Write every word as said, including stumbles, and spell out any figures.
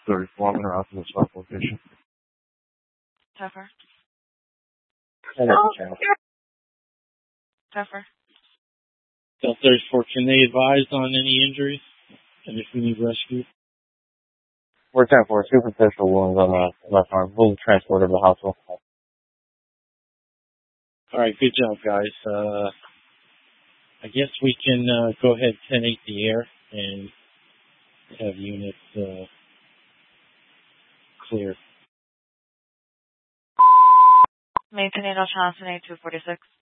thirty-four, I'm going to route to the south location. Tougher. Oh, channel. Tougher. South thirty-four, can they advise on any injuries? And if we need rescue? We're ten four, superficial wounds on the left arm. We'll transport her to the hospital. All right, good job, guys. Uh, I guess we can uh, go ahead and ten eight the air and have units uh, clear. Maintain Johnson eight two forty-six.